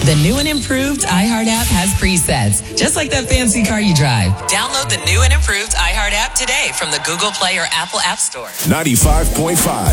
The new and improved iHeart app has presets, just like that fancy car you drive. Download the new and improved iHeart app today from the Google Play or Apple App Store. 95.5